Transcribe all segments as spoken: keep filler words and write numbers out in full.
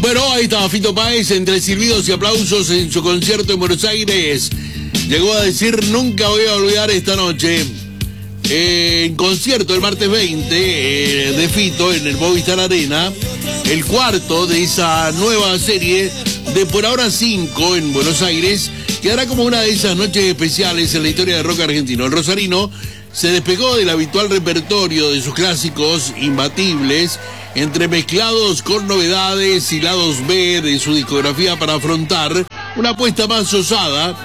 Bueno, ahí estaba Fito Páez, entre silbidos y aplausos en su concierto en Buenos Aires. Llegó a decir, nunca voy a olvidar esta noche. Eh, en concierto el martes veinte eh, de Fito en el Movistar Arena, el cuarto de esa nueva serie de Por Ahora cinco en Buenos Aires, quedará como una de esas noches especiales en la historia del rock argentino. El rosarino se despegó del habitual repertorio de sus clásicos imbatibles, entremezclados con novedades y lados B de su discografía para afrontar una apuesta más osada,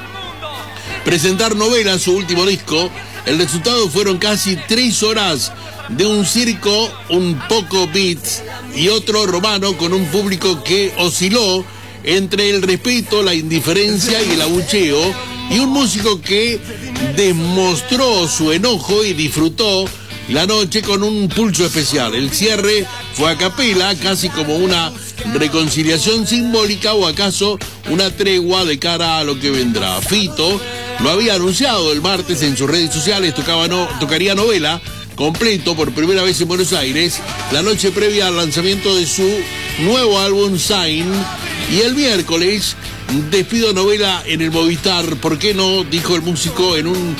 presentar Novela, su último disco. El resultado fueron casi tres horas de un circo un poco beats y otro romano con un público que osciló entre el respeto, la indiferencia y el abucheo, y un músico que demostró su enojo y disfrutó la noche con un pulso especial. El cierre fue a capela, casi como una reconciliación simbólica o acaso una tregua de cara a lo que vendrá. Fito lo había anunciado el martes en sus redes sociales, tocaba no, tocaría Novela completo por primera vez en Buenos Aires, la noche previa al lanzamiento de su nuevo álbum Sign, y el miércoles despido Novela en el Movistar. ¿Por qué no?, dijo el músico en un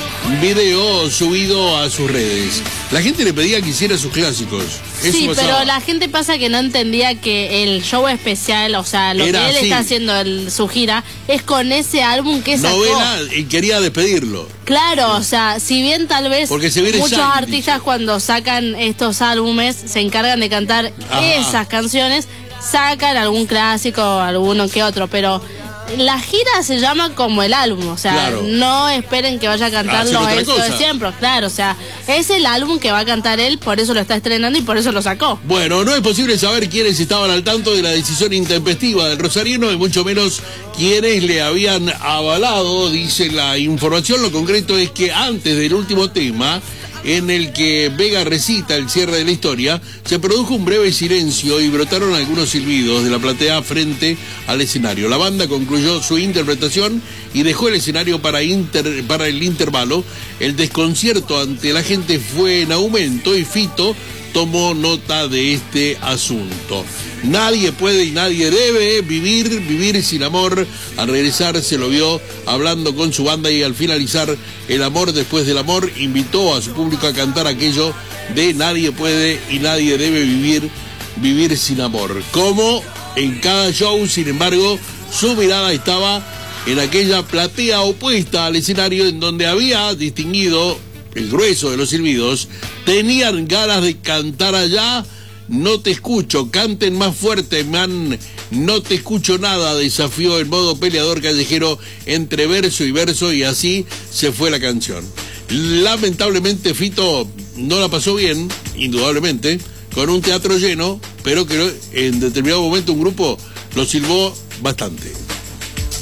video subido a sus redes. La gente le pedía que hiciera sus clásicos. Eso sí, pasaba. Pero la gente pasa que no entendía que el show especial, o sea, lo Era que él así. está haciendo el, su gira, es con ese álbum que sacó. Novela y quería despedirlo. Claro, o sea, si bien tal vez Porque se viene muchos Shine, artistas dice. cuando sacan estos álbumes se encargan de cantar Ajá. esas canciones, sacan algún clásico, alguno que otro, pero la gira se llama como el álbum, o sea, Claro. no esperen que vaya a cantar Hacer los otra éxitos de cosa. siempre, claro, o sea, es el álbum que va a cantar él, por eso lo está estrenando y por eso lo sacó. Bueno, no es posible saber quiénes estaban al tanto de la decisión intempestiva del rosarino y mucho menos quiénes le habían avalado, dice la información. Lo concreto es que antes del último tema, en el que Vega recita el cierre de la historia, se produjo un breve silencio y brotaron algunos silbidos de la platea frente al escenario. La banda concluyó su interpretación y dejó el escenario para, inter, para el intervalo. El desconcierto ante la gente fue en aumento y Fito tomó nota de este asunto. Nadie puede y nadie debe vivir, vivir sin amor. Al regresar se lo vio hablando con su banda y al finalizar El amor después del amor, invitó a su público a cantar aquello de nadie puede y nadie debe vivir, vivir sin amor. Como en cada show, sin embargo, su mirada estaba en aquella platea opuesta al escenario en donde había distinguido el grueso de los silbidos. Tenían ganas de cantar allá. No te escucho, canten más fuerte, man. No te escucho nada, desafió en modo peleador callejero entre verso y verso, y así se fue la canción. Lamentablemente Fito no la pasó bien, indudablemente, con un teatro lleno, pero que en determinado momento un grupo lo silbó bastante.